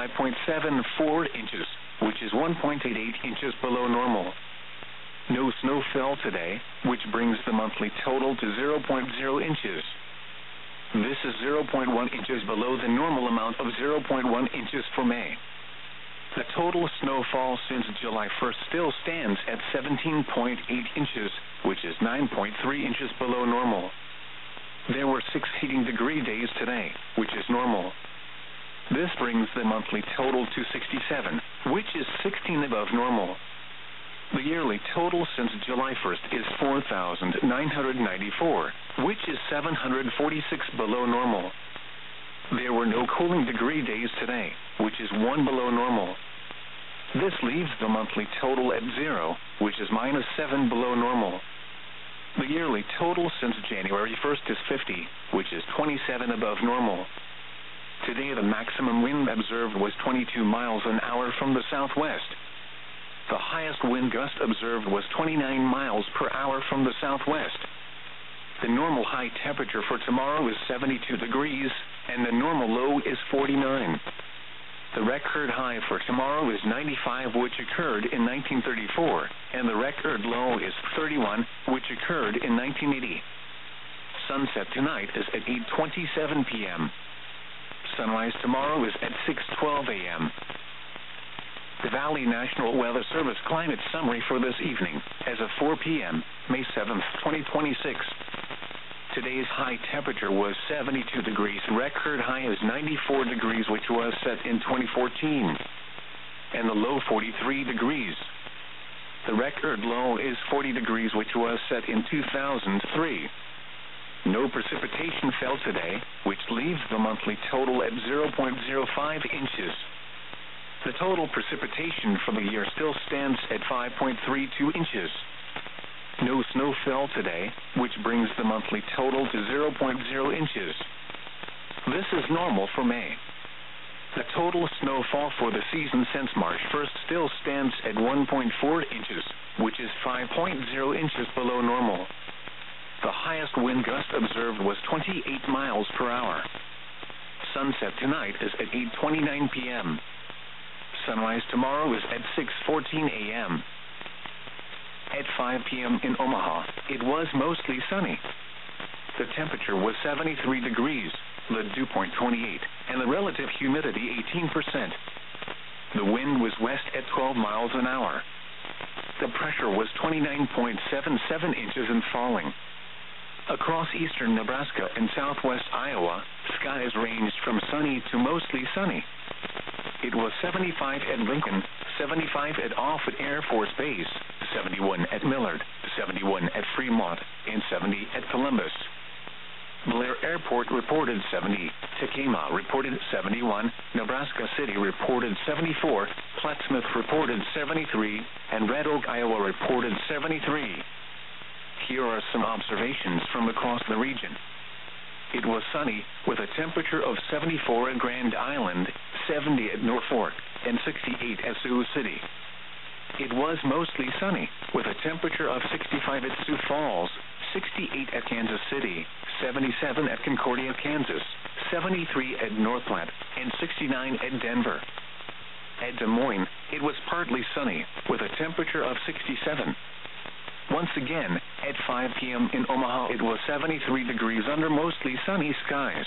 5.74 inches, which is 1.88 inches below normal. No snow fell today, which brings the monthly total to 0.0 inches. This is 0.1 inches below the normal amount of 0.1 inches for May. The total snowfall since July 1st still stands at 17.8 inches, which is 9.3 inches below normal. There were 6 heating degree days today, which is normal. This brings the monthly total to 67, which is 16 above normal. The yearly total since July 1st is 4,994, which is 746 below normal. There were no cooling degree days today, which is 1 below normal. This leaves the monthly total at 0, which is -7 below normal. The yearly total since January 1st is 50, which is 27 above normal. Today the maximum wind observed was 22 miles an hour from the southwest. The highest wind gust observed was 29 miles per hour from the southwest. The normal high temperature for tomorrow is 72 degrees, and the normal low is 49. The record high for tomorrow is 95, which occurred in 1934, and the record low is 31, which occurred in 1980. Sunset tonight is at 8:27 p.m. Sunrise tomorrow is at 6:12 a.m. The Valley National Weather Service climate summary for this evening, as of 4 p.m., May 7th, 2026. Today's high temperature was 72 degrees. Record high is 94 degrees, which was set in 2014, and the low 43 degrees. The record low is 40 degrees, which was set in 2003. No precipitation fell today, which leaves the monthly total at 0.05 inches. The total precipitation for the year still stands at 5.32 inches. No snow fell today, which brings the monthly total to 0.0 inches. This is normal for May. The total snowfall for the season since March 1st still stands at 1.4 inches, which is 5.0 inches below normal. The highest wind gust observed was 28 miles per hour. Sunset tonight is at 8:29 p.m. Sunrise tomorrow is at 6:14 a.m. At 5 p.m. in Omaha, it was mostly sunny. The temperature was 73 degrees, the dew point 28, and the relative humidity 18%. The wind was west at 12 miles an hour. The pressure was 29.77 inches and falling. Across eastern Nebraska and southwest Iowa, skies ranged from sunny to mostly sunny. It was 75 at Lincoln, 75 at Offutt Air Force Base, 71 at Millard, 71 at Fremont, and 70 at Columbus. Blair Airport reported 70, Tacoma reported 71, Nebraska City reported 74, Plattsmouth reported 73, and Red Oak, Iowa reported 73. Here are some observations from across the region. It was sunny, with a temperature of 74 at Grand Island, 70 at Norfolk, and 68 at Sioux City. It was mostly sunny, with a temperature of 65 at Sioux Falls, 68 at Kansas City, 77 at Concordia, Kansas, 73 at North Platte, and 69 at Denver. At Des Moines, it was partly sunny, with a temperature of 67. Once again, at 5 p.m. in Omaha, it was 73 degrees under mostly sunny skies.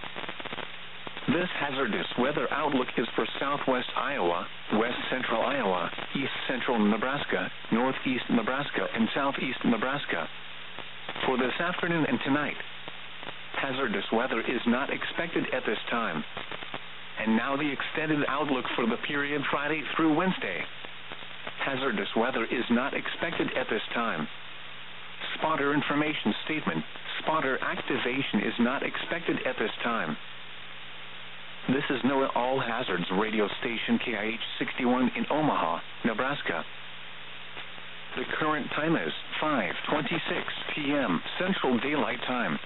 This hazardous weather outlook is for southwest Iowa, west central Iowa, east central Nebraska, northeast Nebraska, and southeast Nebraska. For this afternoon and tonight, hazardous weather is not expected at this time. And now the extended outlook for the period Friday through Wednesday. Hazardous weather is not expected at this time. Spotter information statement. Spotter activation is not expected at this time. This is NOAA All Hazards radio station KIH 61 in Omaha, Nebraska. The current time is 5:26 p.m. Central Daylight Time.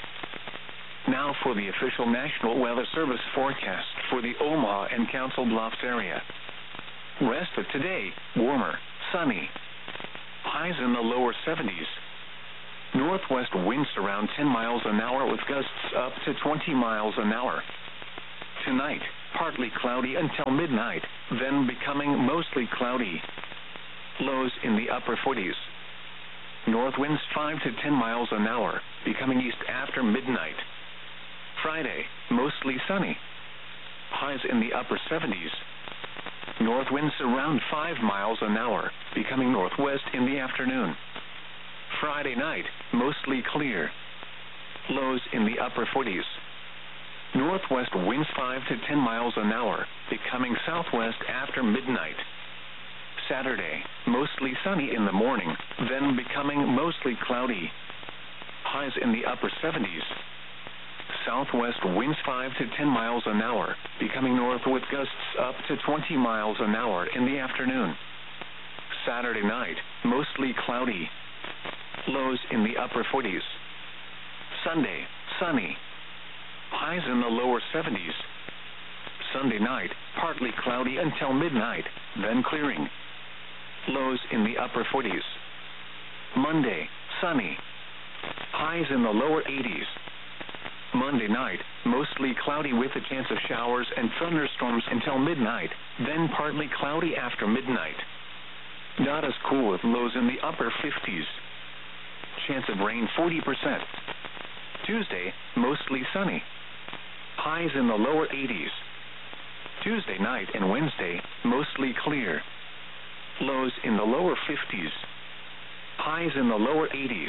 Now for the official National Weather Service forecast for the Omaha and Council Bluffs area. Rest of today, warmer, sunny. Highs in the lower 70s. Northwest winds around 10 miles an hour with gusts up to 20 miles an hour. Tonight, partly cloudy until midnight, then becoming mostly cloudy. Lows in the upper 40s. North winds 5 to 10 miles an hour, becoming east after midnight. Friday, mostly sunny. Highs in the upper 70s. North winds around 5 miles an hour, becoming northwest in the afternoon. Friday night, mostly clear. Lows in the upper 40s. Northwest winds 5 to 10 miles an hour, becoming southwest after midnight. Saturday, mostly sunny in the morning, then becoming mostly cloudy. Highs in the upper 70s. Southwest winds 5 to 10 miles an hour, becoming north with gusts up to 20 miles an hour in the afternoon. Saturday night, mostly cloudy. Lows in the upper 40s. Sunday, sunny. Highs in the lower 70s. Sunday night, partly cloudy until midnight, then clearing. Lows in the upper 40s. Monday, sunny. Highs in the lower 80s. Monday night, mostly cloudy with a chance of showers and thunderstorms until midnight, then partly cloudy after midnight. Not as cool with lows in the upper 50s. Chance of rain 40%. Tuesday, mostly sunny. Highs in the lower 80s. Tuesday night and Wednesday, mostly clear. Lows in the lower 50s. Highs in the lower 80s.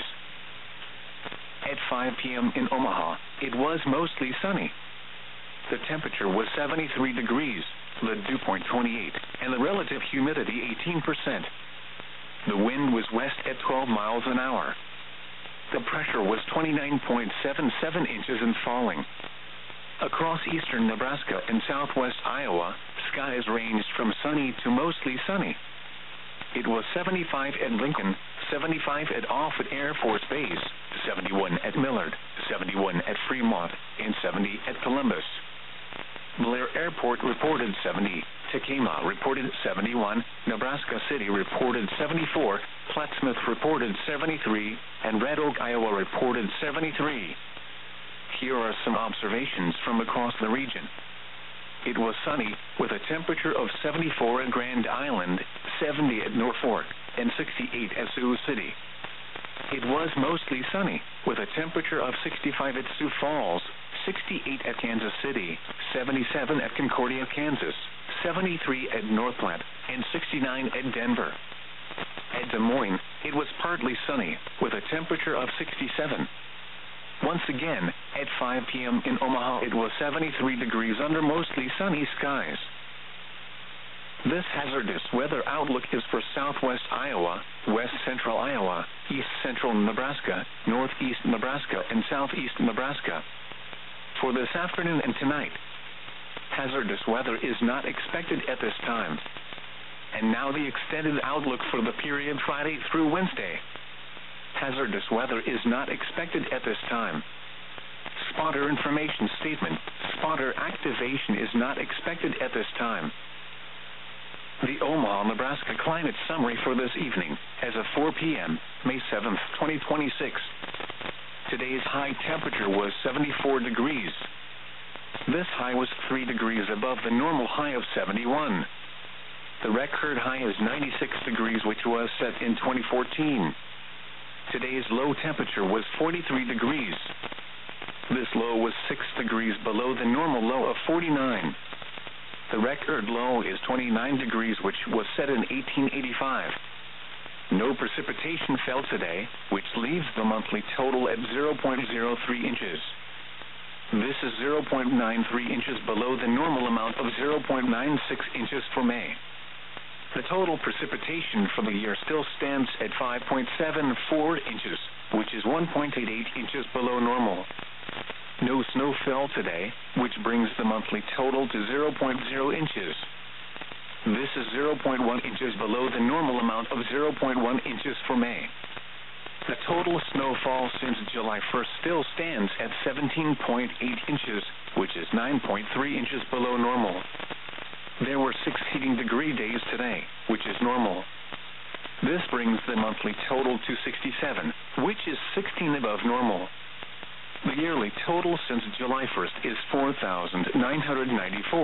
At 5 p.m. in Omaha, it was mostly sunny. The temperature was 73 degrees, the dew point 28, and the relative humidity 18%. The wind was west at 12 miles an hour. The pressure was 29.77 inches and falling. Across eastern Nebraska and southwest Iowa, skies ranged from sunny to mostly sunny. It was 75 at Lincoln, 75 at Offutt Air Force Base, 71 at Millard, 71 at Fremont, and 70 at Columbus. Blair Airport reported 70, Tekamah reported 71, Nebraska City reported 74, Plattsmouth reported 73, and Red Oak, Iowa reported 73. Here are some observations from across the region. It was sunny, with a temperature of 74 at Grand Island, 70 at Norfolk, and 68 at Sioux City. It was mostly sunny, with a temperature of 65 at Sioux Falls, 68 at Kansas City, 77 at Concordia, Kansas, 73 at North Platte, and 69 at Denver. At Des Moines, it was partly sunny, with a temperature of 67. Once again, at 5 p.m. in Omaha, it was 73 degrees under mostly sunny skies. This hazardous weather outlook is for southwest Iowa, west central Iowa, east central Nebraska, northeast Nebraska, and southeast Nebraska. For this afternoon and tonight, hazardous weather is not expected at this time. And now the extended outlook for the period Friday through Wednesday. Hazardous weather is not expected at this time. Spotter information statement. Spotter activation is not expected at this time. The Omaha, Nebraska climate summary for this evening, as of 4 p.m., May 7th, 2026. Today's high temperature was 74 degrees. This high was 3 degrees above the normal high of 71. The record high is 96 degrees, which was set in 2014. Today's low temperature was 43 degrees. This low was 6 degrees below the normal low of 49. The record low is 29 degrees, which was set in 1885. No precipitation fell today, which leaves the monthly total at 0.03 inches. This is 0.93 inches below the normal amount of 0.96 inches for May. The total precipitation for the year still stands at 5.74 inches, which is 1.88 inches below normal. No snow fell today, which brings the monthly total to 0.0 inches. This is 0.1 inches below the normal amount of 0.1 inches for May. The total snowfall since July 1st still stands at 17.8 inches, which is 9.3 inches below normal. There were 6 heating degree days today, which is normal. This brings the monthly total to 67, which is 16 above normal. The yearly total since July 1st is 4,994,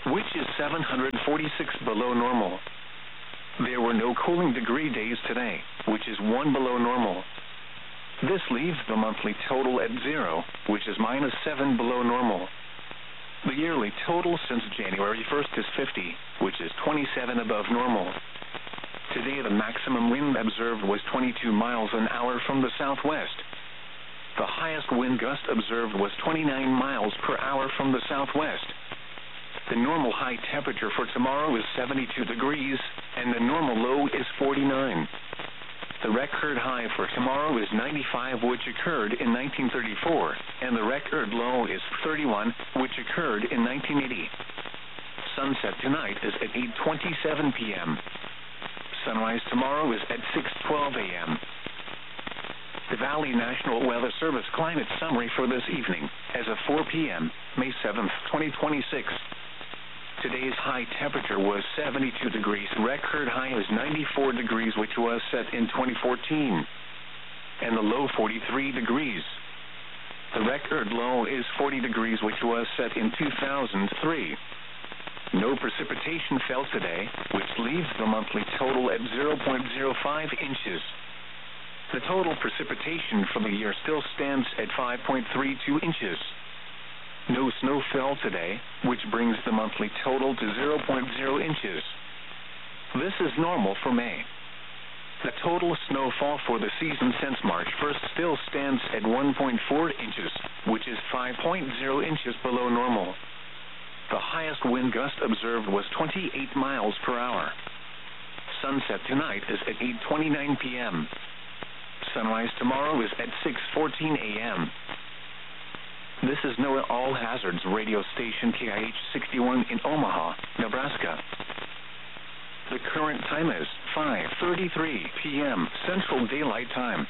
which is 746 below normal. There were no cooling degree days today, which is 1 below normal. This leaves the monthly total at 0, which is -7 below normal. The yearly total since January 1st is 50, which is 27 above normal. Today the maximum wind observed was 22 miles an hour from the southwest. The highest wind gust observed was 29 miles per hour from the southwest. The normal high temperature for tomorrow is 72 degrees, and the normal low is 49. The record high for tomorrow is 95, which occurred in 1934, and the record low is 31, which occurred in 1980. Sunset tonight is at 8:27 p.m. Sunrise tomorrow is at 6:12 a.m. The Valley National Weather Service climate summary for this evening, as of 4 p.m., May 7th, 2026. Today's high temperature was 72 degrees. Record high is 94 degrees, which was set in 2014, and the low 43 degrees. The record low is 40 degrees, which was set in 2003. No precipitation fell today, which leaves the monthly total at 0.05 inches. The total precipitation for the year still stands at 5.32 inches. No snow fell today, which brings the monthly total to 0.0 inches. This is normal for May. The total snowfall for the season since March 1st still stands at 1.4 inches, which is 5.0 inches below normal. The highest wind gust observed was 28 miles per hour. Sunset tonight is at 8:29 p.m. Sunrise tomorrow is at 6:14 a.m. This is NOAA All Hazards radio station KIH 61 in Omaha, Nebraska. The current time is 5:33 p.m. Central Daylight Time.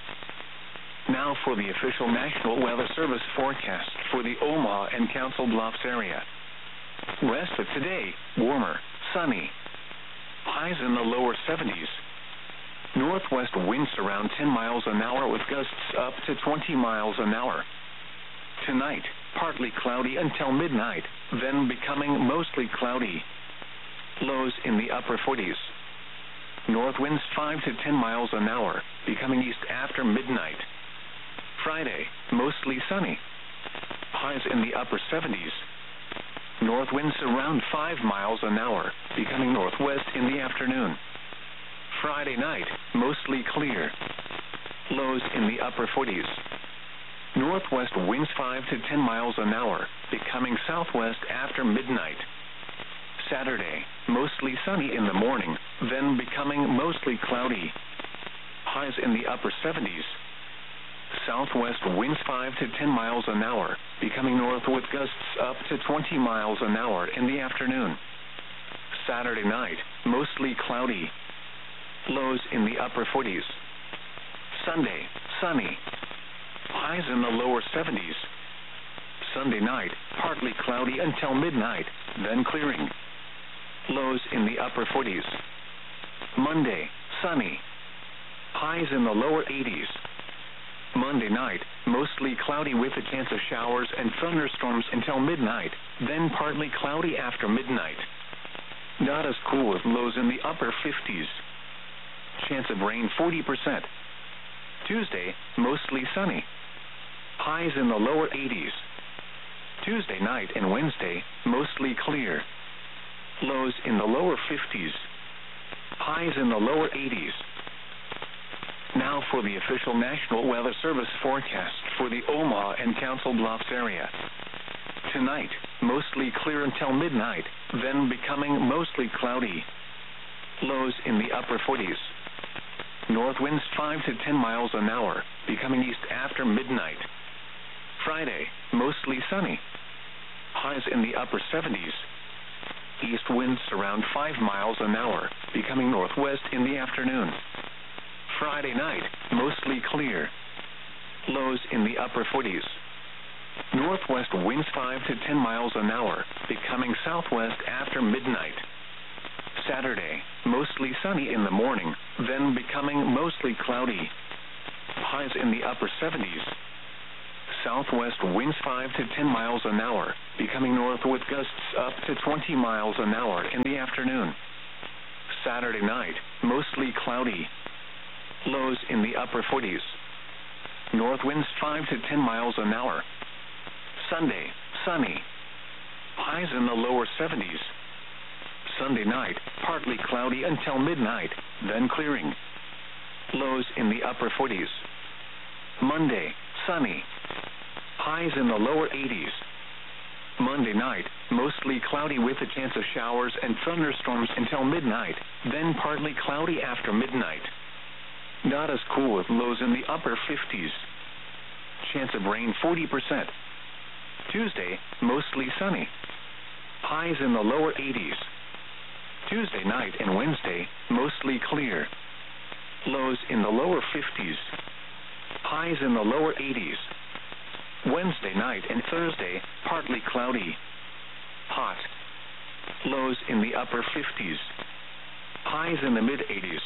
Now for the official National Weather Service forecast for the Omaha and Council Bluffs area. Rest of today, warmer, sunny. Highs in the lower 70s. Northwest winds around 10 miles an hour with gusts up to 20 miles an hour. Tonight, partly cloudy until midnight, then becoming mostly cloudy. Lows in the upper 40s. North winds 5 to 10 miles an hour, becoming east after midnight. Friday, mostly sunny. Highs in the upper 70s. North winds around 5 miles an hour, becoming northwest in the afternoon. Friday night, mostly clear. Lows in the upper 40s. Northwest winds 5 to 10 miles an hour, becoming southwest after midnight. Saturday, mostly sunny in the morning, then becoming mostly cloudy. Highs in the upper 70s. Southwest winds 5 to 10 miles an hour, becoming north with gusts up to 20 miles an hour in the afternoon. Saturday night, mostly cloudy. Lows in the upper 40s. Sunday, sunny. Highs in the lower 70s. Sunday night, partly cloudy until midnight, then clearing. Lows in the upper 40s. Monday, sunny. Highs in the lower 80s. Monday night, mostly cloudy with a chance of showers and thunderstorms until midnight, then partly cloudy after midnight. Not as cool with lows in the upper 50s. Chance of rain 40%. Tuesday, mostly sunny. Highs in the lower 80s. Tuesday night and Wednesday, mostly clear. Lows in the lower 50s. Highs in the lower 80s. Now for the official National Weather Service forecast for the Omaha and Council Bluffs area. Tonight, mostly clear until midnight, then becoming mostly cloudy. Lows in the upper 40s. North winds 5 to 10 miles an hour, becoming east after midnight. Friday, mostly sunny. Highs in the upper 70s. East winds around 5 miles an hour, becoming northwest in the afternoon. Friday night, mostly clear. Lows in the upper 40s. Northwest winds 5 to 10 miles an hour, becoming southwest after midnight. Saturday, mostly sunny in the morning, then becoming mostly cloudy. Highs in the upper 70s. Southwest winds 5 to 10 miles an hour, becoming north with gusts up to 20 miles an hour in the afternoon. Saturday night, mostly cloudy. Lows in the upper 40s. North winds 5 to 10 miles an hour. Sunday, sunny. Highs in the lower 70s. Sunday night, partly cloudy until midnight, then clearing. Lows in the upper 40s. Monday, sunny. Highs in the lower 80s. Monday night, mostly cloudy with a chance of showers and thunderstorms until midnight, then partly cloudy after midnight. Not as cool with lows in the upper 50s. Chance of rain 40%. Tuesday, mostly sunny. Highs in the lower 80s. Tuesday night and Wednesday, mostly clear. Lows in the lower 50s. Highs in the lower 80s. Wednesday night and Thursday, partly cloudy. Hot. Lows in the upper 50s. Highs in the mid-80s.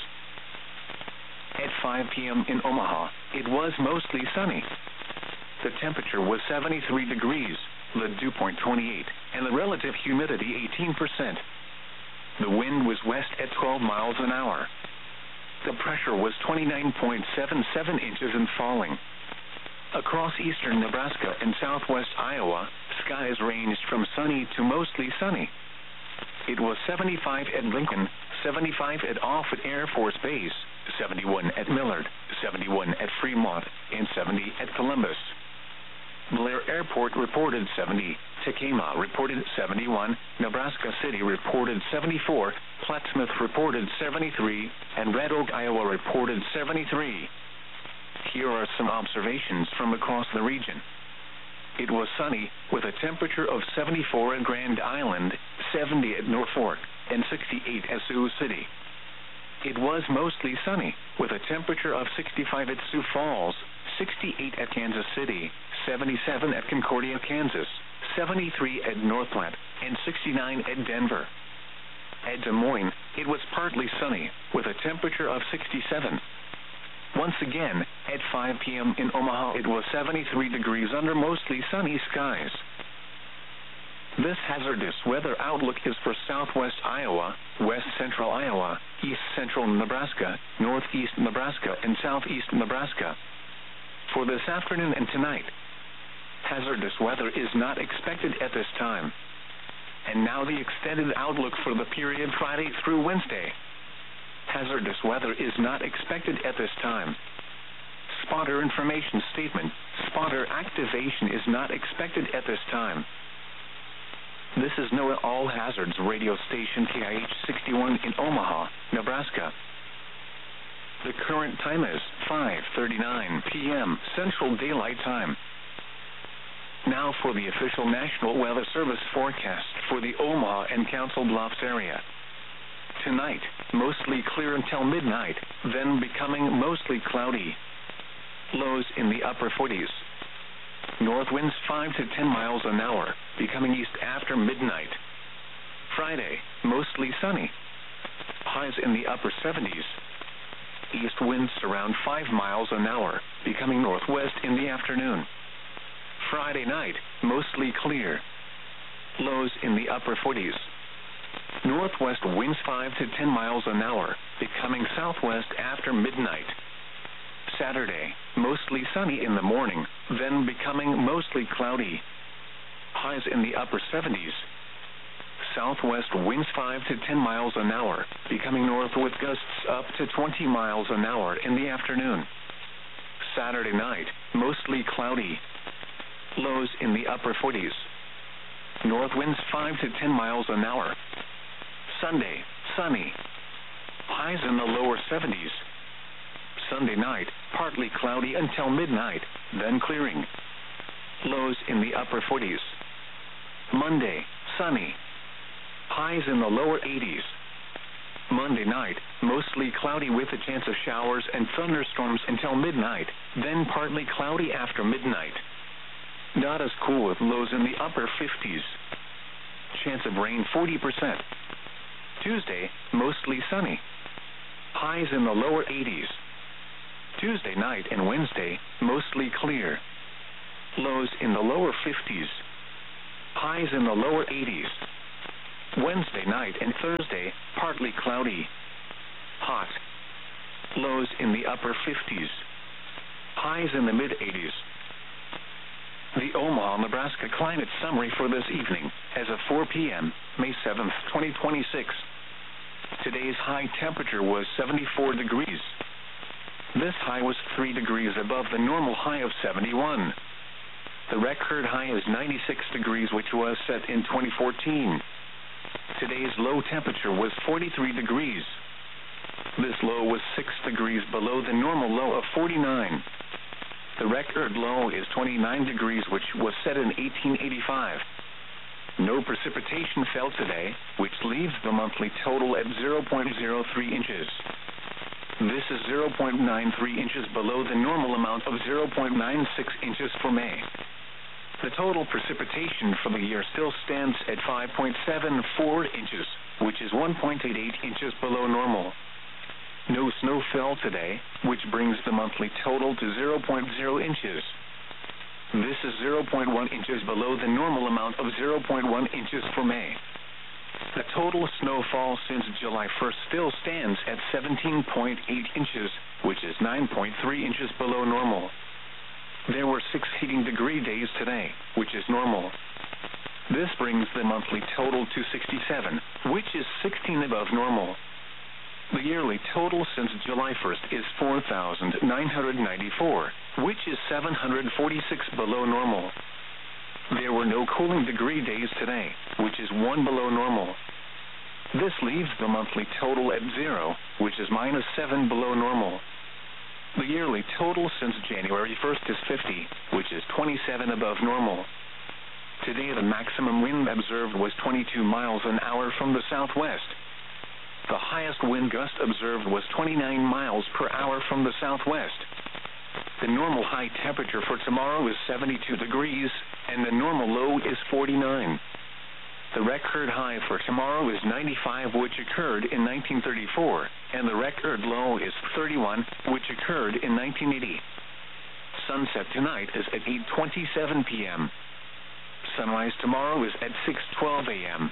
At 5 p.m. in Omaha, it was mostly sunny. The temperature was 73 degrees, the dew point 28, and the relative humidity 18%. The wind was west at 12 miles an hour. The pressure was 29.77 inches and falling. Across eastern Nebraska and southwest Iowa, skies ranged from sunny to mostly sunny. It was 75 at Lincoln, 75 at Offutt Air Force Base, 71 at Millard, 71 at Fremont, and 70 at Columbus. Blair Airport reported 70, Tekamah reported 71, Nebraska City reported 74, Plattsmouth reported 73, and Red Oak, Iowa reported 73. Here are some observations from across the region. It was sunny, with a temperature of 74 at Grand Island, 70 at Norfolk, and 68 at Sioux City. It was mostly sunny, with a temperature of 65 at Sioux Falls, 68 at Kansas City, 77 at Concordia, Kansas, 73 at North Platte, and 69 at Denver. At Des Moines, it was partly sunny, with a temperature of 67. Once again, at 5 p.m. in Omaha, it was 73 degrees under mostly sunny skies. This hazardous weather outlook is for southwest Iowa, west central Iowa, east central Nebraska, northeast Nebraska, and southeast Nebraska. For this afternoon and tonight, hazardous weather is not expected at this time. And now the extended outlook for the period Friday through Wednesday. Hazardous weather is not expected at this time. Spotter information statement. Spotter activation is not expected at this time. This is NOAA All Hazards radio station KIH 61 in Omaha, Nebraska. The current time is 5:39 p.m. Central Daylight Time. Now for the official National Weather Service forecast for the Omaha and Council Bluffs area. Tonight, mostly clear until midnight, then becoming mostly cloudy. Lows in the upper 40s. North winds 5 to 10 miles an hour, becoming east after midnight. Friday, mostly sunny. Highs in the upper 70s. East winds around 5 miles an hour, becoming northwest in the afternoon. Friday night, mostly clear. Lows in the upper 40s. Northwest winds 5 to 10 miles an hour, becoming southwest after midnight. Saturday, mostly sunny in the morning, then becoming mostly cloudy. Highs in the upper 70s. Southwest winds 5 to 10 miles an hour, becoming north with gusts up to 20 miles an hour in the afternoon. Saturday night, mostly cloudy. Lows in the upper 40s. North winds 5 to 10 miles an hour. Sunday, sunny. Highs in the lower 70s. Sunday night, partly cloudy until midnight, then clearing. Lows in the upper 40s. Monday, sunny. Highs in the lower 80s. Monday night, mostly cloudy with a chance of showers and thunderstorms until midnight, then partly cloudy after midnight. Not as cool with lows in the upper 50s. Chance of rain 40%. Tuesday, mostly sunny. Highs in the lower 80s. Tuesday night and Wednesday, mostly clear. lows in the lower 50s, highs in the lower 80s. Wednesday night and Thursday, partly cloudy, hot, lows in the upper 50s, highs in the mid-80s. The Omaha, Nebraska climate summary for this evening, as of 4 p.m., May 7th, 2026. Today's high temperature was 74 degrees. This high was 3 degrees above the normal high of 71. The record high is 96 degrees, which was set in 2014. Today's low temperature was 43 degrees. This low was 6 degrees below the normal low of 49. The record low is 29 degrees, which was set in 1885. No precipitation fell today, which leaves the monthly total at 0.03 inches. This is 0.93 inches below the normal amount of 0.96 inches for May. The total precipitation for the year still stands at 5.74 inches, which is 1.88 inches below normal. No snow fell today, which brings the monthly total to 0.0 inches. This is 0.1 inches below the normal amount of 0.1 inches for May. The total snowfall since July 1st still stands at 17.8 inches, which is 9.3 inches below normal. There were 6 heating degree days today, which is normal. This brings the monthly total to 67, which is 16 above normal. The yearly total since July 1st is 4,994, which is 746 below normal. There were no cooling degree days today, which is 1 below normal. This leaves the monthly total at 0, which is -7 below normal. The yearly total since January 1st is 50, which is 27 above normal. Today the maximum wind observed was 22 miles an hour from the southwest. The highest wind gust observed was 29 miles per hour from the southwest. The normal high temperature for tomorrow is 72 degrees, and the normal low is 49. The record high for tomorrow is 95, which occurred in 1934, and the record low is 31, which occurred in 1980. Sunset tonight is at 8:27 p.m. Sunrise tomorrow is at 6:12 a.m.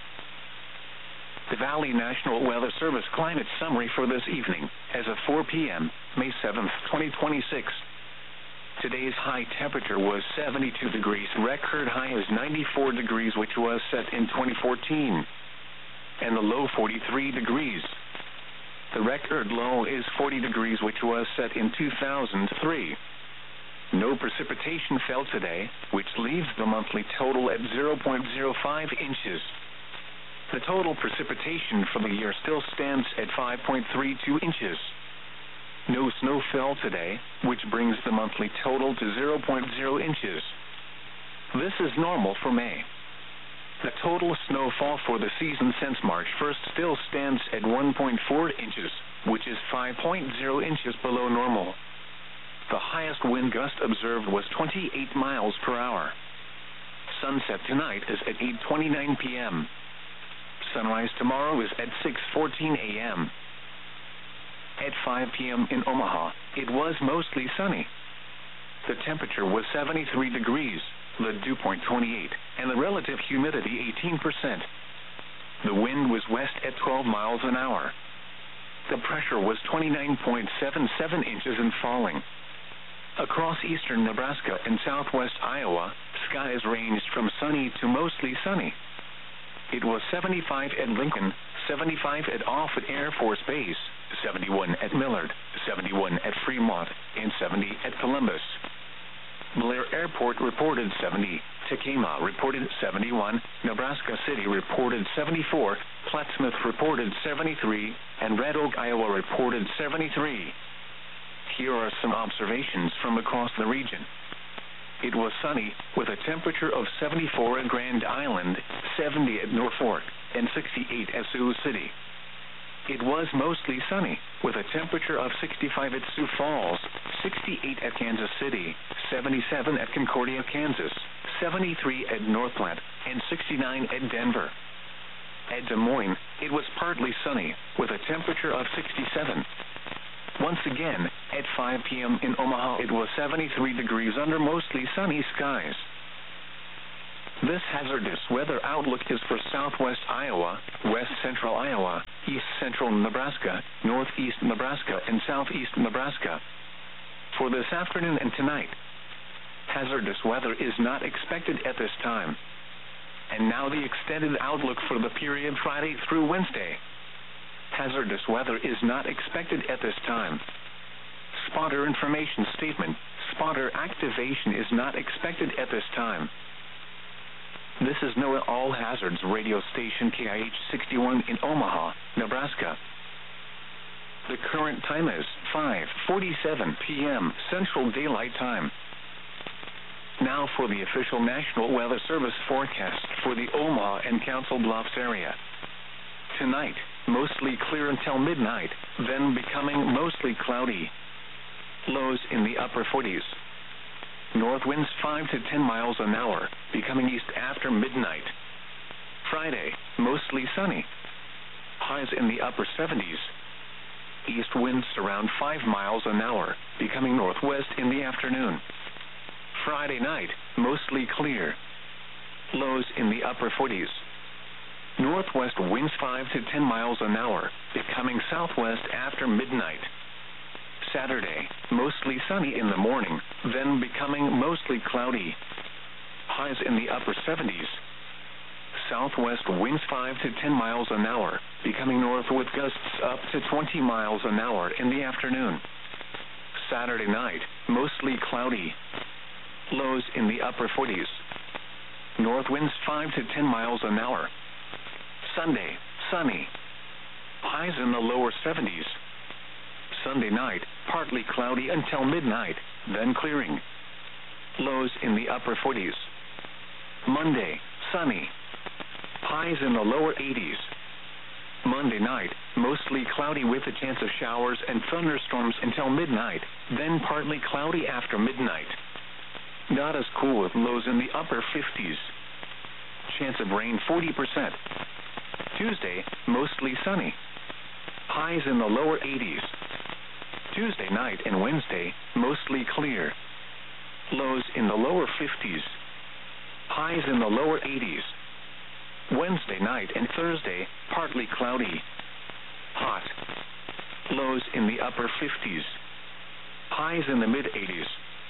The Valley National Weather Service climate summary for this evening, as of 4 p.m., May 7th, 2026. Today's high temperature was 72 degrees. Record high is 94 degrees, which was set in 2014, and the low 43 degrees. The record low is 40 degrees, which was set in 2003. No precipitation fell today, which leaves the monthly total at 0.05 inches. The total precipitation for the year still stands at 5.32 inches. No snow fell today, which brings the monthly total to 0.0 inches. This is normal for May. The total snowfall for the season since March 1st still stands at 1.4 inches, which is 5.0 inches below normal. The highest wind gust observed was 28 miles per hour. Sunset tonight is at 8:29 p.m. Sunrise tomorrow is at 6:14 a.m. At 5 p.m. in Omaha, it was mostly sunny. The temperature was 73 degrees, the dew point 28, and the relative humidity 18%. The wind was west at 12 miles an hour. The pressure was 29.77 inches and falling. Across eastern Nebraska and southwest Iowa, skies ranged from sunny to mostly sunny. It was 75 at Lincoln, 75 at Offutt Air Force Base, 71 at Millard, 71 at Fremont, and 70 at Columbus. Blair Airport reported 70, Tekamah reported 71, Nebraska City reported 74, Plattsmouth reported 73, and Red Oak, Iowa reported 73. Here are some observations from across the region. It was sunny, with a temperature of 74 at Grand Island, 70 at Norfolk, and 68 at Sioux City. It was mostly sunny, with a temperature of 65 at Sioux Falls, 68 at Kansas City, 77 at Concordia, Kansas, 73 at North Platte, and 69 at Denver. At Des Moines, it was partly sunny, with a temperature of 67. Once again, At 5 p.m. in Omaha, it was 73 degrees under mostly sunny skies. This hazardous weather outlook is for southwest Iowa, west central Iowa, east central Nebraska, northeast Nebraska, and southeast Nebraska. For this afternoon and tonight, hazardous weather is not expected at this time. And now the extended outlook for the period Friday through Wednesday. Hazardous weather is not expected at this time. Spotter information statement. Spotter activation is not expected at this time. This is NOAA All Hazards radio station KIH 61 in Omaha, Nebraska. The current time is 5:47 p.m. Central Daylight Time. Now for the official National Weather Service forecast for the Omaha and Council Bluffs area. Tonight, mostly clear until midnight, then becoming mostly cloudy. Lows in the upper 40s. North winds 5 to 10 miles an hour, becoming east after midnight. Friday, mostly sunny. Highs in the upper 70s. East winds around 5 miles an hour, becoming northwest in the afternoon. Friday night, mostly clear. Lows in the upper 40s. Northwest winds 5 to 10 miles an hour, becoming southwest after midnight. Saturday, mostly sunny in the morning, then becoming mostly cloudy. Highs in the upper 70s. Southwest winds 5 to 10 miles an hour, becoming north with gusts up to 20 miles an hour in the afternoon. Saturday night, mostly cloudy. Lows in the upper 40s. North winds 5 to 10 miles an hour. Sunday, sunny. Highs in the lower 70s. Sunday night, partly cloudy until midnight, then clearing. Lows in the upper 40s. Monday, sunny. Highs in the lower 80s. Monday night, mostly cloudy with a chance of showers and thunderstorms until midnight, then partly cloudy after midnight. Not as cool with lows in the upper 50s. Chance of rain 40%. Tuesday, mostly sunny. Highs in the lower 80s. Tuesday night and Wednesday, mostly clear. Lows in the lower 50s. Highs in the lower 80s. Wednesday night and Thursday, partly cloudy. Hot. Lows in the upper 50s. Highs in the mid-80s.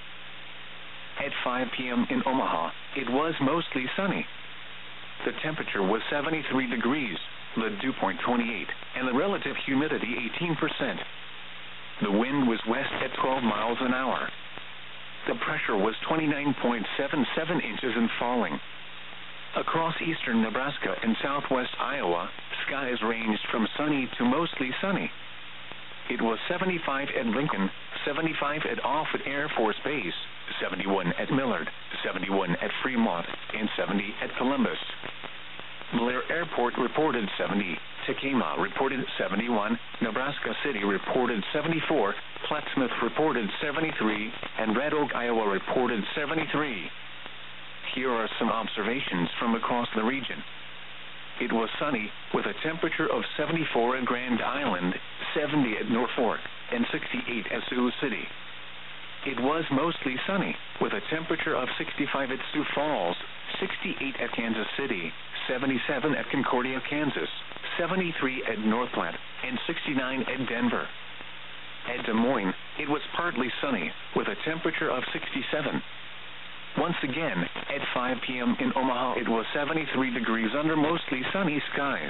At 5 p.m. in Omaha, it was mostly sunny. The temperature was 73 degrees, the dew point 28, and the relative humidity 18%. The wind was west at 12 miles an hour. The pressure was 29.77 inches and falling. Across eastern Nebraska and southwest Iowa, skies ranged from sunny to mostly sunny. It was 75 at Lincoln, 75 at Offutt Air Force Base, 71 at Millard, 71 at Fremont, and 70 at Columbus. Blair Airport reported 70, Tekamah reported 71, Nebraska City reported 74, Plattsmouth reported 73, and Red Oak, Iowa reported 73. Here are some observations from across the region. It was sunny, with a temperature of 74 at Grand Island, 70 at Norfolk, and 68 at Sioux City. It was mostly sunny, with a temperature of 65 at Sioux Falls, 68 at Kansas City, 77 at Concordia, Kansas, 73 at North Platte, and 69 at Denver. At Des Moines, it was partly sunny, with a temperature of 67. Once again, at 5 p.m. in Omaha, it was 73 degrees under mostly sunny skies.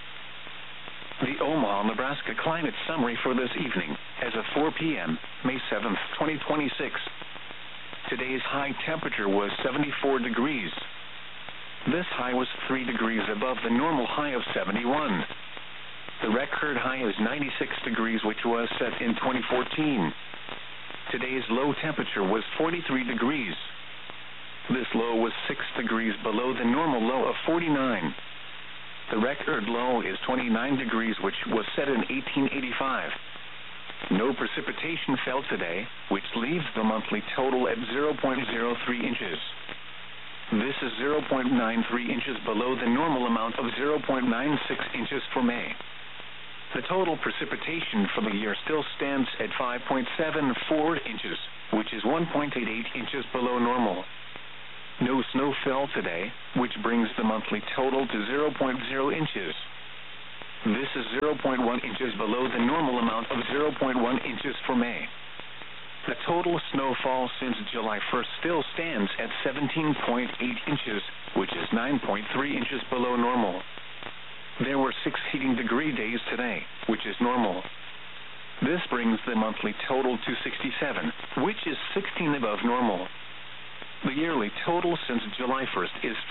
The Omaha, Nebraska climate summary for this evening, as of 4 p.m., May 7th, 2026. Today's high temperature was 74 degrees. This high was 3 degrees above the normal high of 71. The record high is 96 degrees, which was set in 2014. Today's low temperature was 43 degrees. This low was 6 degrees below the normal low of 49. The record low is 29 degrees, which was set in 1885. No precipitation fell today, which leaves the monthly total at 0.03 inches. This is 0.93 inches below the normal amount of 0.96 inches for May. The total precipitation for the year still stands at 5.74 inches, which is 1.88 inches below normal. No snow fell today, which brings the monthly total to 0.0 inches. This is 0.1 inches below the normal amount of 0.1 inches for May. The total snowfall since July 1st still stands at 17.8 inches, which is 9.3 inches below normal. There were 6 heating degree days today, which is normal. This brings the monthly total to 67, which is 16 above normal. The yearly total since July 1st is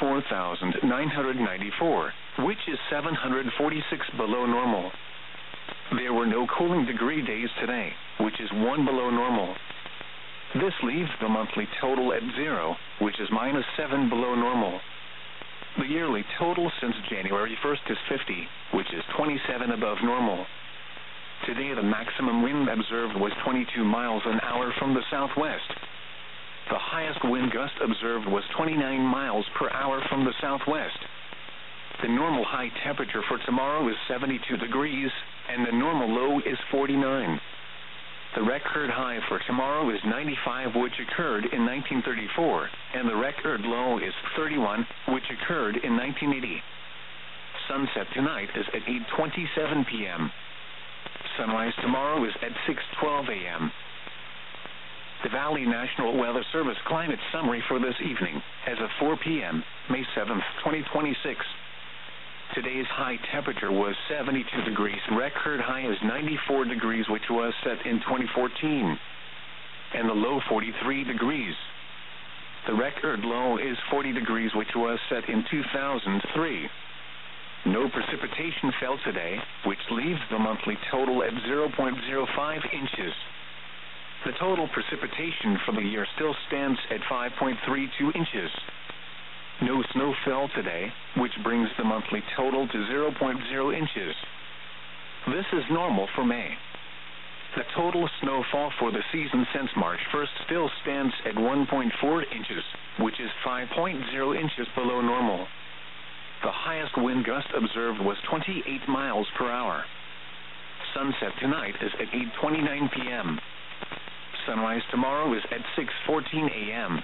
4,994, which is 746 below normal. There were no cooling degree days today, which is 1 below normal. This leaves the monthly total at 0, which is -7 below normal. The yearly total since January 1st is 50, which is 27 above normal. Today the maximum wind observed was 22 miles an hour from the southwest. The highest wind gust observed was 29 miles per hour from the southwest. The normal high temperature for tomorrow is 72 degrees, and the normal low is 49. The record high for tomorrow is 95, which occurred in 1934, and the record low is 31, which occurred in 1980. Sunset tonight is at 8:27 p.m. Sunrise tomorrow is at 6:12 a.m. The Valley National Weather Service climate summary for this evening, as of 4 p.m., May 7th, 2026. Today's high temperature was 72 degrees. Record high is 94 degrees, which was set in 2014, and the low 43 degrees. The record low is 40 degrees, which was set in 2003. No precipitation fell today, which leaves the monthly total at 0.05 inches. The total precipitation for the year still stands at 5.32 inches. No snow fell today, which brings the monthly total to 0.0 inches. This is normal for May. The total snowfall for the season since March 1st still stands at 1.4 inches, which is 5.0 inches below normal. The highest wind gust observed was 28 miles per hour. Sunset tonight is at 8:29 p.m. Sunrise tomorrow is at 6:14 a.m.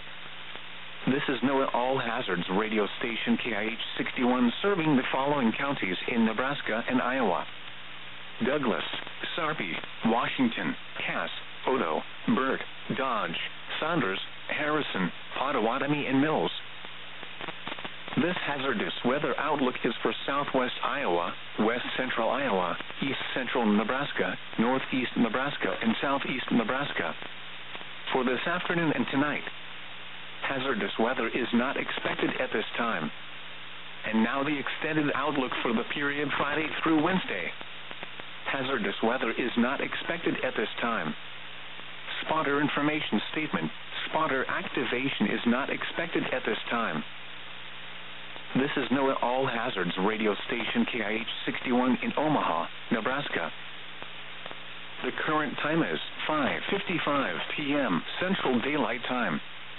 This is NOAA All Hazards radio station KIH 61 serving the following counties in Nebraska and Iowa: Douglas, Sarpy, Washington, Cass, Odo, Burt, Dodge, Saunders, Harrison, Pottawatomie, and Mills. This hazardous weather outlook is for southwest Iowa, west central Iowa, east central Nebraska, northeast Nebraska, and southeast Nebraska. For this afternoon and tonight, hazardous weather is not expected at this time. And now the extended outlook for the period Friday through Wednesday. Hazardous weather is not expected at this time. Spotter information statement: spotter activation is not expected at this time. This is NOAA All Hazards radio station KIH 61 in Omaha, Nebraska. The current time is 5:55 p.m. Central Daylight Time.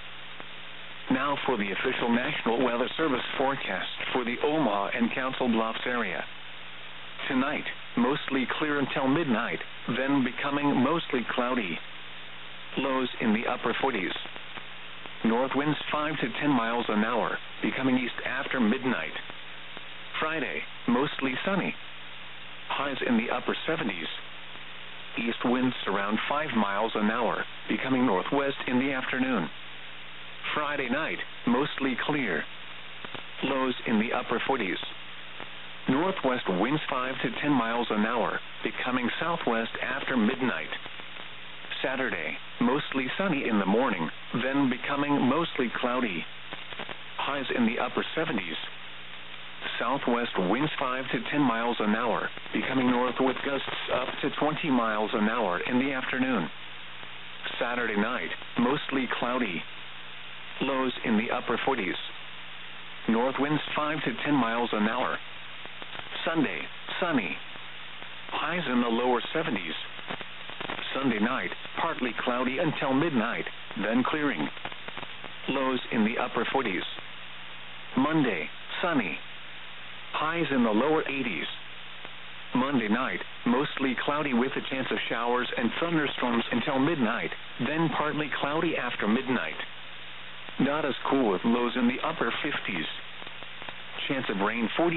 Now for the official National Weather Service forecast for the Omaha and Council Bluffs area. Tonight, mostly clear until midnight, then becoming mostly cloudy. Lows in the upper 40s. North winds 5 to 10 miles an hour, becoming east after midnight. Friday, mostly sunny. Highs in the upper 70s. East winds around 5 miles an hour, becoming northwest in the afternoon. Friday night, mostly clear. Lows in the upper 40s. Northwest winds 5 to 10 miles an hour, becoming southwest after midnight. Saturday, mostly sunny in the morning, then becoming mostly cloudy. Highs in the upper 70s. Southwest winds 5 to 10 miles an hour, becoming north with gusts up to 20 miles an hour in the afternoon. Saturday night, mostly cloudy. Lows in the upper 40s. North winds 5 to 10 miles an hour. Sunday, sunny. Highs in the lower 70s. Sunday night, partly cloudy until midnight, then clearing. Lows in the upper 40s. Monday, sunny. Highs in the lower 80s. Monday night, mostly cloudy with a chance of showers and thunderstorms until midnight, then partly cloudy after midnight. Not as cool with lows in the upper 50s. Chance of rain 40%.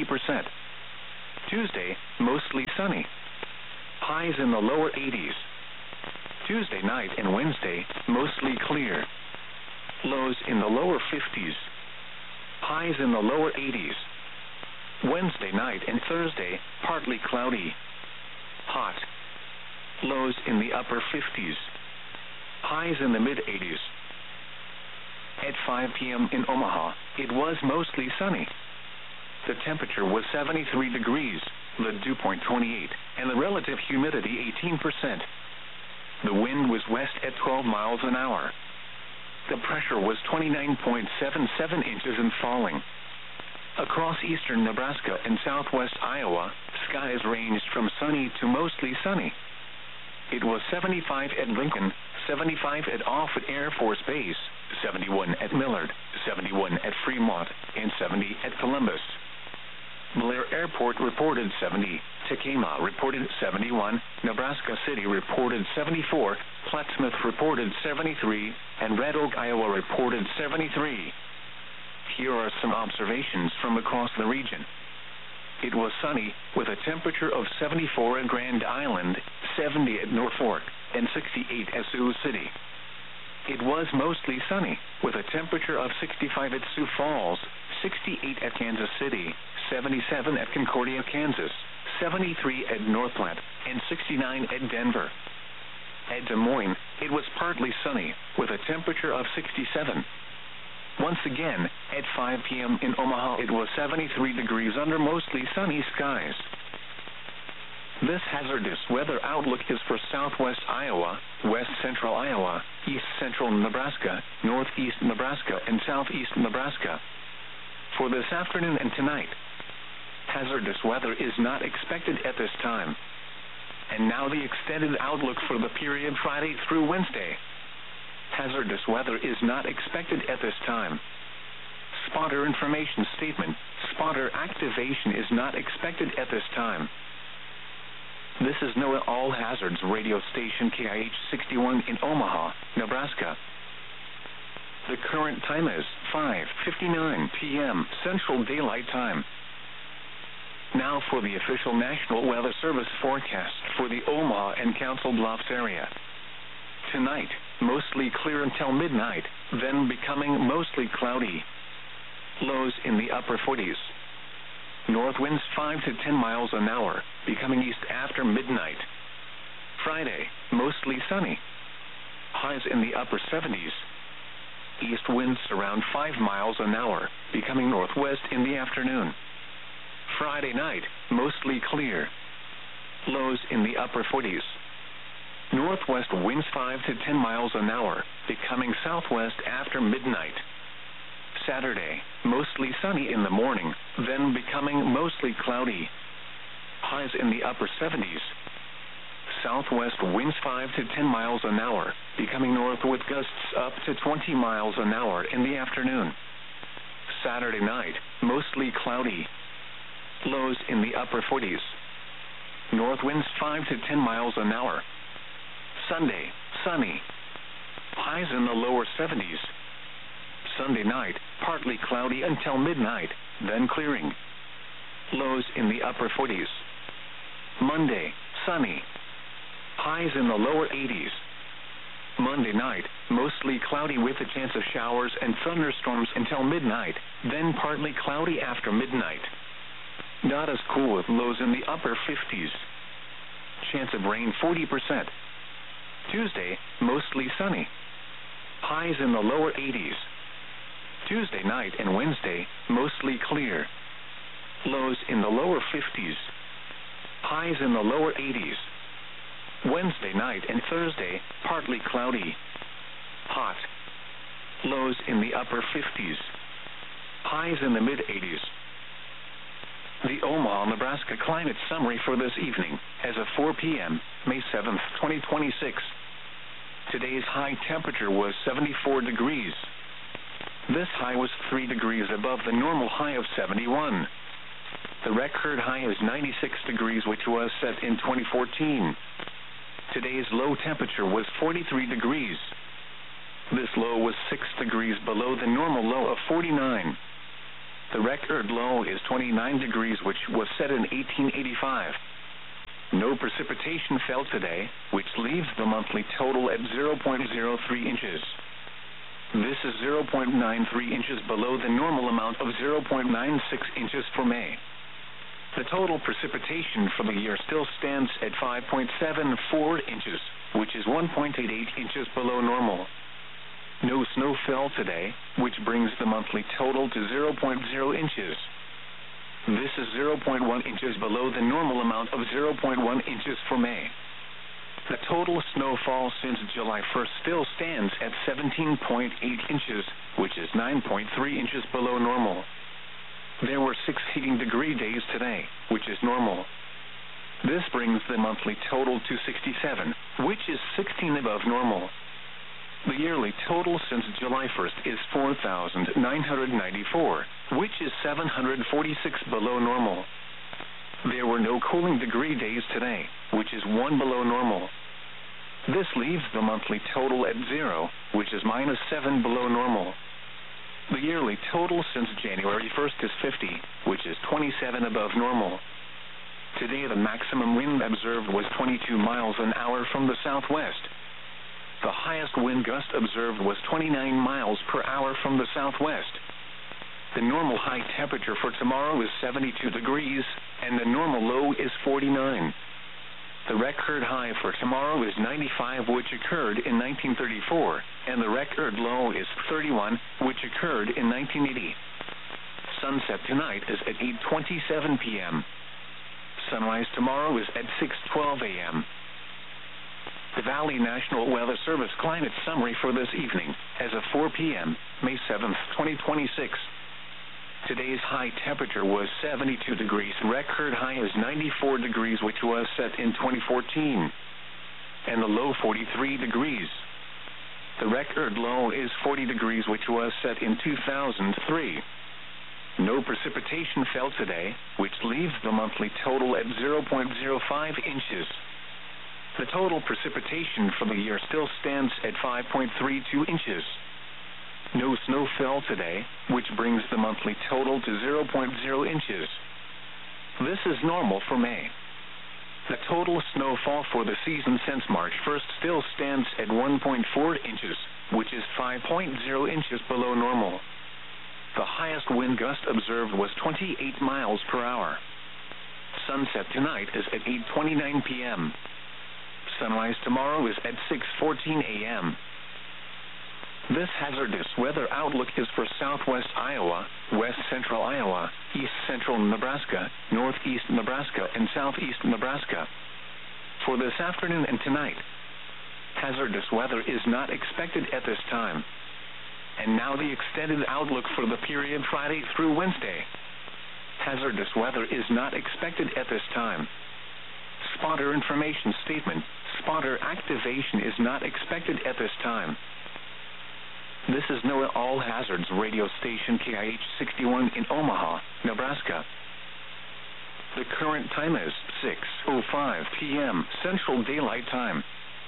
Tuesday, mostly sunny. Highs in the lower 80s. Tuesday night and Wednesday, mostly clear. Lows in the lower 50s. Highs in the lower 80s. Wednesday night and Thursday, partly cloudy. Hot. Lows in the upper 50s. Highs in the mid-80s. At 5 p.m. in Omaha, it was mostly sunny. The temperature was 73 degrees, the dew point 28, and the relative humidity 18%. The wind was west at 12 miles an hour. The pressure was 29.77 inches and falling. Across eastern Nebraska and southwest Iowa, skies ranged from sunny to mostly sunny. It was 75 at Lincoln, 75 at Offutt Air Force Base, 71 at Millard, 71 at Fremont, and 70 at Columbus. Blair Airport reported 70, Tekamah reported 71, Nebraska City reported 74, Plattsmouth reported 73, and Red Oak, Iowa reported 73. Here are some observations from across the region. It was sunny, with a temperature of 74 at Grand Island, 70 at Norfolk, and 68 at Sioux City. It was mostly sunny, with a temperature of 65 at Sioux Falls, 68 at Kansas City, 77 at Concordia, Kansas, 73 at North Platte, and 69 at Denver. At Des Moines, it was partly sunny, with a temperature of 67. Once again, at 5 p.m. in Omaha, it was 73 degrees under mostly sunny skies. This hazardous weather outlook is for southwest Iowa, west central Iowa, east central Nebraska, northeast Nebraska, and southeast Nebraska. For this afternoon and tonight, hazardous weather is not expected at this time. And now the extended outlook for the period Friday through Wednesday. Hazardous weather is not expected at this time. Spotter information statement. Spotter activation is not expected at this time. This is NOAA All Hazards radio station KIH 61 in Omaha, Nebraska. The current time is 5:59 p.m. Central Daylight Time. Now for the official National Weather Service forecast for the Omaha and Council Bluffs area. Tonight, mostly clear until midnight, then becoming mostly cloudy. Lows in the upper 40s. North winds 5 to 10 miles an hour, becoming east after midnight. Friday, mostly sunny. Highs in the upper 70s. East winds around 5 miles an hour, becoming northwest in the afternoon. Friday night, mostly clear. Lows in the upper 40s. Northwest winds 5 to 10 miles an hour, becoming southwest after midnight. Saturday, mostly sunny in the morning, then becoming mostly cloudy. Highs in the upper 70s. Southwest winds 5 to 10 miles an hour, becoming north with gusts up to 20 miles an hour in the afternoon. Saturday night, mostly cloudy. Lows in the upper 40s. North winds 5 to 10 miles an hour. Sunday, sunny. Highs in the lower 70s. Sunday night, partly cloudy until midnight, then clearing. Lows in the upper 40s. Monday, sunny. Highs in the lower 80s. Monday night, mostly cloudy with a chance of showers and thunderstorms until midnight, then partly cloudy after midnight. Not as cool with lows in the upper 50s. Chance of rain 40%. Tuesday, mostly sunny. Highs in the lower 80s. Tuesday night and Wednesday, mostly clear. Lows in the lower 50s. Highs in the lower 80s. Wednesday night and Thursday, partly cloudy. Hot. Lows in the upper 50s. Highs in the mid-80s. The Omaha, Nebraska climate summary for this evening, as of 4 p.m., May 7th, 2026. Today's high temperature was 74 degrees. This high was 3 degrees above the normal high of 71. The record high is 96 degrees, which was set in 2014. Today's low temperature was 43 degrees. This low was 6 degrees below the normal low of 49. The record low is 29 degrees, which was set in 1885. No precipitation fell today, which leaves the monthly total at 0.03 inches. This is 0.93 inches below the normal amount of 0.96 inches for May. The total precipitation for the year still stands at 5.74 inches, which is 1.88 inches below normal. No snow fell today, which brings the monthly total to 0.0 inches. This is 0.1 inches below the normal amount of 0.1 inches for May. The total snowfall since July 1st still stands at 17.8 inches, which is 9.3 inches below normal. There were 6 heating degree days today, which is normal. This brings the monthly total to 67, which is 16 above normal. The yearly total since July 1st is 4,994, which is 746 below normal. There were no cooling degree days today, which is 1 below normal. This leaves the monthly total at 0, which is -7 below normal. The yearly total since January 1st is 50, which is 27 above normal. Today the maximum wind observed was 22 miles an hour from the southwest. The highest wind gust observed was 29 miles per hour from the southwest. The normal high temperature for tomorrow is 72 degrees, and the normal low is 49. The record high for tomorrow is 95, which occurred in 1934, and the record low is 31, which occurred in 1980. Sunset tonight is at 8:27 p.m. Sunrise tomorrow is at 6:12 a.m. The Valley National Weather Service climate summary for this evening, as of 4 p.m., May 7th, 2026. Today's high temperature was 72 degrees. Record high is 94 degrees, which was set in 2014, and the low 43 degrees. The record low is 40 degrees, which was set in 2003. No precipitation fell today, which leaves the monthly total at 0.05 inches. The total precipitation for the year still stands at 5.32 inches. No snow fell today, which brings the monthly total to 0.0 inches. This is normal for May. The total snowfall for the season since March 1st still stands at 1.4 inches, which is 5.0 inches below normal. The highest wind gust observed was 28 miles per hour. Sunset tonight is at 8:29 p.m. Sunrise tomorrow is at 6:14 a.m. This hazardous weather outlook is for southwest Iowa, west central Iowa, east central Nebraska, northeast Nebraska, and southeast Nebraska. For this afternoon and tonight, hazardous weather is not expected at this time. And now the extended outlook for the period Friday through Wednesday. Hazardous weather is not expected at this time. Spotter information statement. Spotter activation is not expected at this time. This is NOAA All Hazards radio station KIH 61 in Omaha, Nebraska. The current time is 6:05 p.m. Central Daylight Time.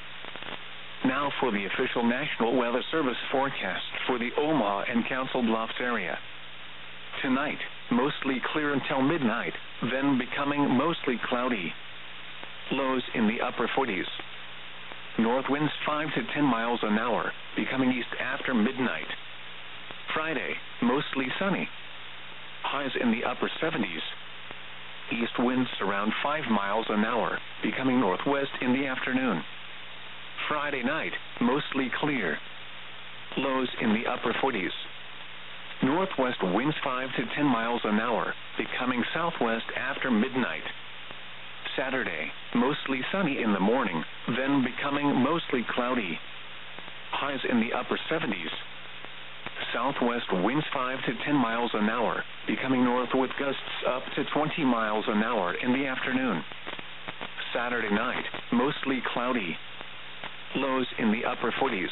Now for the official National Weather Service forecast for the Omaha and Council Bluffs area. Tonight, mostly clear until midnight, then becoming mostly cloudy. Lows in the upper 40s. North winds 5 to 10 miles an hour, becoming east after midnight. Friday, mostly sunny. Highs in the upper 70s. East winds around 5 miles an hour, becoming northwest in the afternoon. Friday night, mostly clear. Lows in the upper 40s. Northwest winds 5 to 10 miles an hour, becoming southwest after midnight. Saturday, mostly sunny in the morning, then becoming mostly cloudy. Highs in the upper 70s. Southwest winds 5 to 10 miles an hour, becoming north with gusts up to 20 miles an hour in the afternoon. Saturday night, mostly cloudy. Lows in the upper 40s.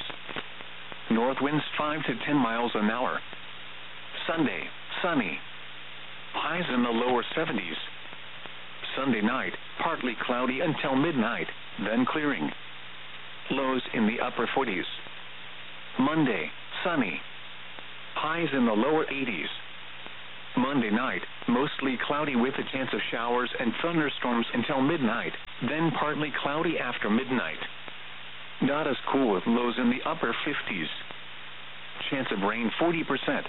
North winds 5 to 10 miles an hour. Sunday, sunny. highs in the lower 70s. Sunday night, partly cloudy until midnight, then clearing. Lows in the upper 40s. Monday, sunny. Highs in the lower 80s. Monday night, mostly cloudy with a chance of showers and thunderstorms until midnight, then partly cloudy after midnight. Not as cool with lows in the upper 50s. Chance of rain 40%.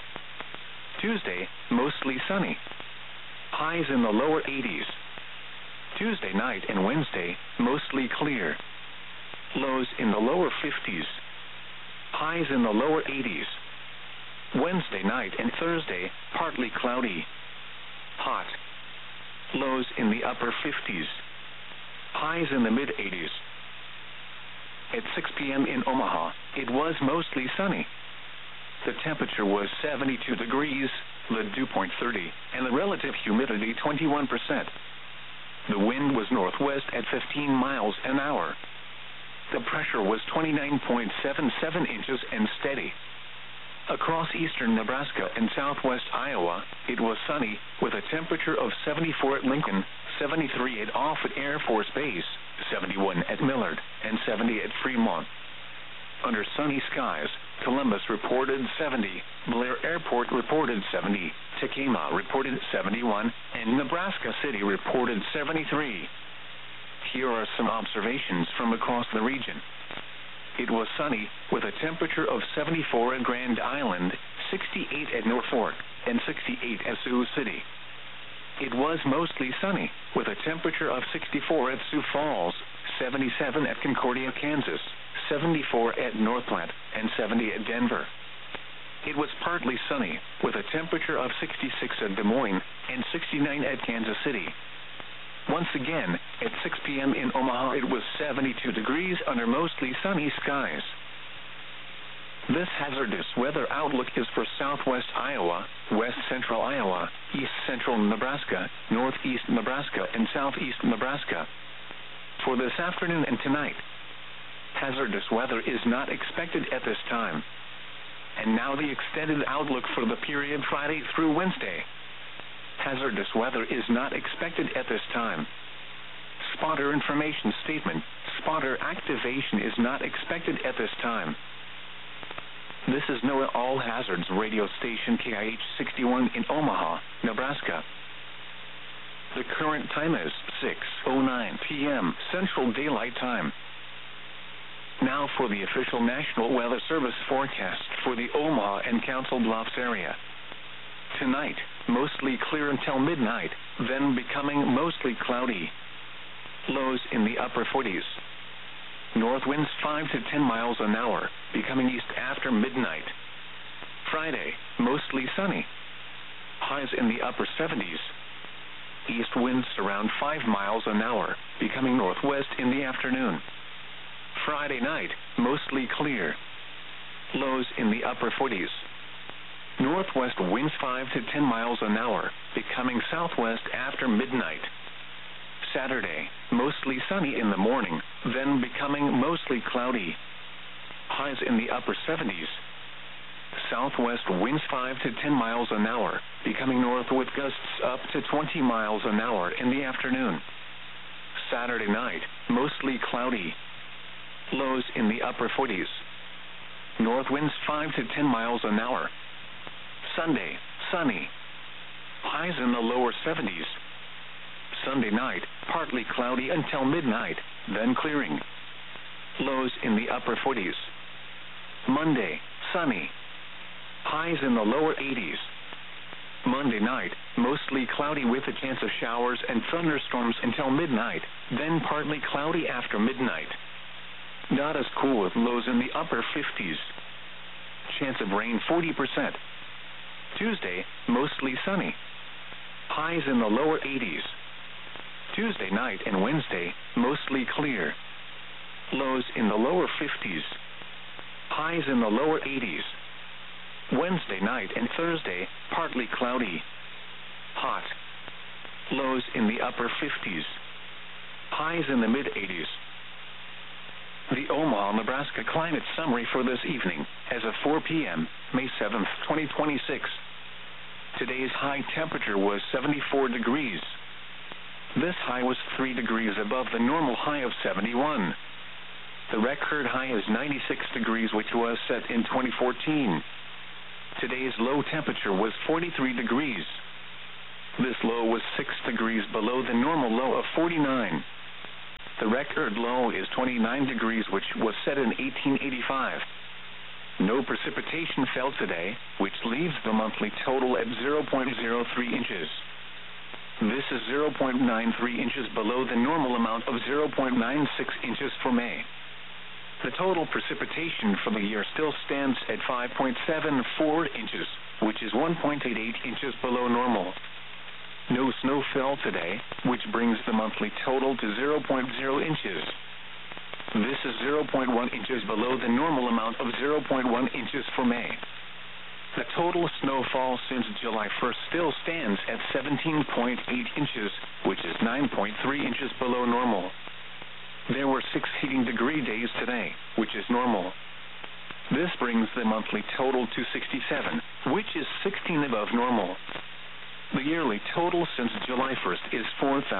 Tuesday, mostly sunny. Highs in the lower 80s. Tuesday night and Wednesday, mostly clear. Lows in the lower 50s. Highs in the lower 80s. Wednesday night and Thursday, partly cloudy. Hot. Lows in the upper 50s. Highs in the mid-80s. At 6 p.m. in Omaha, it was mostly sunny. The temperature was 72 degrees, the dew point 30, and the relative humidity 21%. The wind was northwest at 15 miles an hour. The pressure was 29.77 inches and steady. Across eastern Nebraska and southwest Iowa, it was sunny, with a temperature of 74 at Lincoln, 73 at Offutt Air Force Base, 71 at Millard, and 70 at Fremont. Under sunny skies, Columbus reported 70, Blair Airport reported 70, Tekamah reported 71, and Nebraska City reported 73. Here are some observations from across the region. It was sunny, with a temperature of 74 at Grand Island, 68 at Norfolk, and 68 at Sioux City. It was mostly sunny, with a temperature of 64 at Sioux Falls, 77 at Concordia, Kansas, 74 at North Platte, and 70 at Denver. It was partly sunny, with a temperature of 66 at Des Moines, and 69 at Kansas City. Once again, at 6 p.m. in Omaha, it was 72 degrees under mostly sunny skies. This hazardous weather outlook is for southwest Iowa, west central Iowa, east central Nebraska, northeast Nebraska, and southeast Nebraska. For this afternoon and tonight, hazardous weather is not expected at this time. And now the extended outlook for the period Friday through Wednesday. Hazardous weather is not expected at this time. Spotter information statement. Spotter activation is not expected at this time. This is NOAA All Hazards radio station KIH 61 in Omaha, Nebraska. The current time is 6:09 p.m. Central Daylight Time. Now for the official National Weather Service forecast for the Omaha and Council Bluffs area. Tonight, mostly clear until midnight, then becoming mostly cloudy. Lows in the upper 40s. North winds 5 to 10 miles an hour, becoming east after midnight. Friday, mostly sunny. Highs in the upper 70s. East winds around 5 miles an hour, becoming northwest in the afternoon. Friday night, mostly clear. Lows in the upper 40s. Northwest winds 5 to 10 miles an hour, becoming southwest after midnight. Saturday, mostly sunny in the morning, then becoming mostly cloudy. Highs in the upper 70s. Southwest winds 5 to 10 miles an hour, becoming north with gusts up to 20 miles an hour in the afternoon. Saturday night, mostly cloudy. Lows in the upper 40s. North winds 5 to 10 miles an hour. Sunday, sunny. Highs in the lower 70s. Sunday night, partly cloudy until midnight, then clearing. Lows in the upper 40s. Monday, sunny. Highs in the lower 80s. Monday night, mostly cloudy with a chance of showers and thunderstorms until midnight, then partly cloudy after midnight. Not as cool with lows in the upper 50s. Chance of rain 40%. Tuesday, mostly sunny. Highs in the lower 80s. Tuesday night and Wednesday, mostly clear. Lows in the lower 50s. Highs in the lower 80s. Wednesday night and Thursday, partly cloudy. Hot. Lows in the upper 50s. Highs in the mid-80s. The Omaha, Nebraska climate summary for this evening, as of 4 p.m., May 7, 2026. Today's high temperature was 74 degrees. This high was 3 degrees above the normal high of 71. The record high is 96 degrees, which was set in 2014. Today's low temperature was 43 degrees. This low was 6 degrees below the normal low of 49. The record low is 29 degrees, which was set in 1885. No precipitation fell today, which leaves the monthly total at 0.03 inches. This is 0.93 inches below the normal amount of 0.96 inches for May. The total precipitation for the year still stands at 5.74 inches, which is 1.88 inches below normal. No snow fell today, which brings the monthly total to 0.0 inches. This is 0.1 inches below the normal amount of 0.1 inches for May. The total snowfall since July 1st still stands at 17.8 inches, which is 9.3 inches below normal. There were 6 heating degree days today, which is normal. This brings the monthly total to 67, which is 16 above normal. The yearly total since July 1st is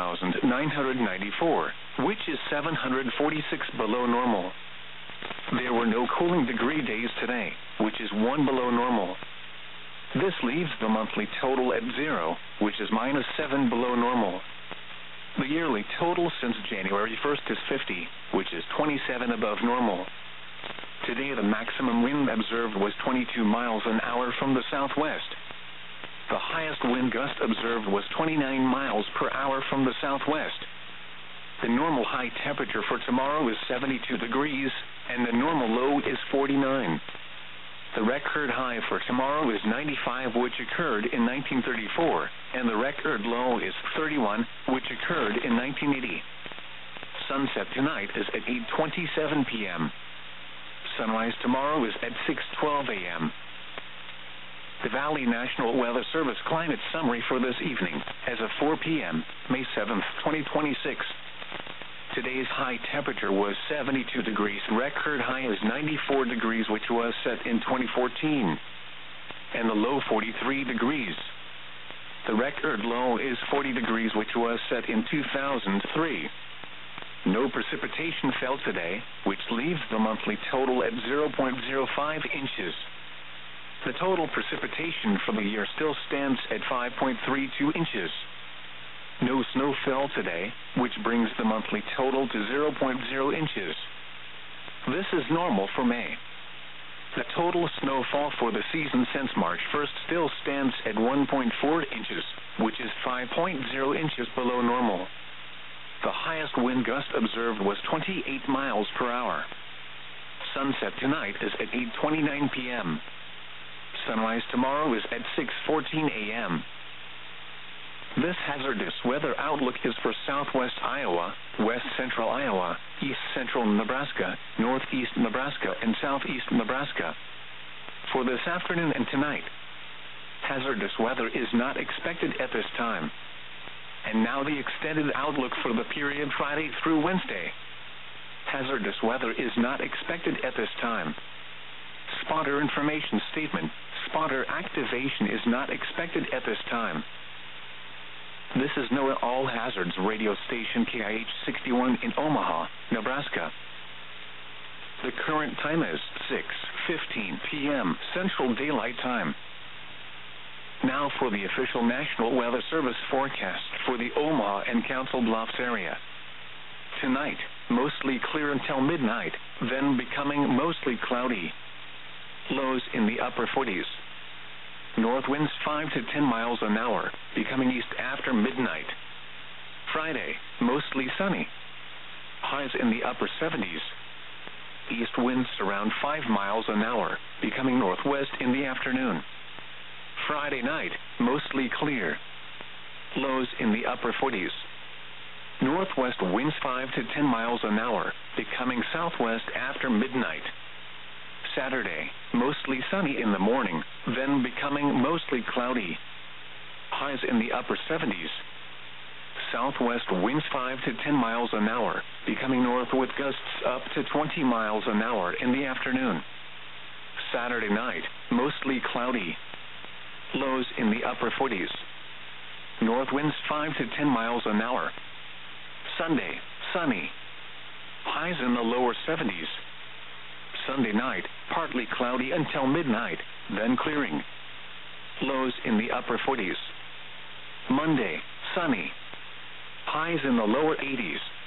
4,994, which is 746 below normal. There were no cooling degree days today, which is 1 below normal. This leaves the monthly total at 0, which is -7 below normal. The yearly total since January 1st is 50, which is 27 above normal. Today the maximum wind observed was 22 miles an hour from the southwest. The highest wind gust observed was 29 miles per hour from the southwest. The normal high temperature for tomorrow is 72 degrees, and the normal low is 49. The record high for tomorrow is 95, which occurred in 1934, and the record low is 31, which occurred in 1980. Sunset tonight is at 8:27 p.m. Sunrise tomorrow is at 6:12 a.m. The Valley National Weather Service climate summary for this evening, as of 4 p.m., May 7th, 2026. Today's high temperature was 72 degrees. Record high is 94 degrees, which was set in 2014, and the low 43 degrees. The record low is 40 degrees, which was set in 2003. No precipitation fell today, which leaves the monthly total at 0.05 inches. The total precipitation for the year still stands at 5.32 inches. No snow fell today, which brings the monthly total to 0.0 inches. This is normal for May. The total snowfall for the season since March 1st still stands at 1.4 inches, which is 5.0 inches below normal. The highest wind gust observed was 28 miles per hour. Sunset tonight is at 8:29 p.m. Sunrise tomorrow is at 6:14 a.m. This hazardous weather outlook is for southwest Iowa, west central Iowa, east central Nebraska, northeast Nebraska, and southeast Nebraska. For this afternoon and tonight, hazardous weather is not expected at this time. And now the extended outlook for the period Friday through Wednesday. Hazardous weather is not expected at this time. Spotter information statement. Spotter activation is not expected at this time. This is NOAA All Hazards radio station KIH 61 in Omaha, Nebraska. The current time is 6:15 p.m. Central Daylight Time. Now for the official National Weather Service forecast for the Omaha and Council Bluffs area. Tonight, mostly clear until midnight, then becoming mostly cloudy. Lows in the upper 40s. North winds 5 to 10 miles an hour, becoming east after midnight. Friday, mostly sunny. Highs in the upper 70s. East winds around 5 miles an hour, becoming northwest in the afternoon. Friday night, mostly clear. Lows in the upper 40s. Northwest winds 5 to 10 miles an hour, becoming southwest after midnight. Saturday, mostly sunny in the morning, then becoming mostly cloudy. Highs in the upper 70s. Southwest winds 5 to 10 miles an hour, becoming north with gusts up to 20 miles an hour in the afternoon. Saturday night, mostly cloudy. Lows in the upper 40s. North winds 5 to 10 miles an hour. Sunday, sunny. Highs in the lower 70s. Sunday night, partly cloudy until midnight, then clearing. Lows in the upper 40s. Monday, sunny. Highs in the lower 80s.